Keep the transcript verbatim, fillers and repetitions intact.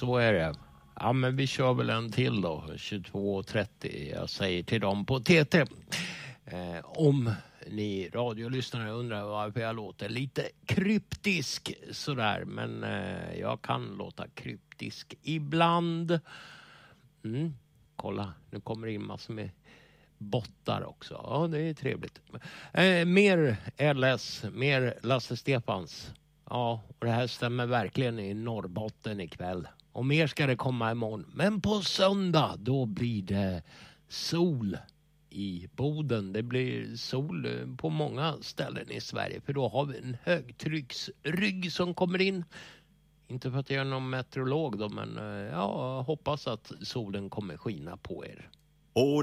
så är det. Ja, men vi kör väl en till då, tjugotvå trettio. Jag säger till dem på T T. Eh, om ni radiolyssnare undrar varför jag låter lite kryptisk sådär. Men eh, jag kan låta kryptisk ibland. Mm, kolla, nu kommer det in massor med bottar också. Ja, det är trevligt. Eh, mer L S, mer Lasse Stefans. Ja, och det här stämmer verkligen i Norrbotten ikväll. Och mer ska det komma imorgon. Men på söndag, då blir det sol i Boden. Det blir sol på många ställen i Sverige. För då har vi en högtrycksrygg som kommer in. Inte för att jag är någon meteorolog då, men ja, jag hoppas att solen kommer skina på er. Och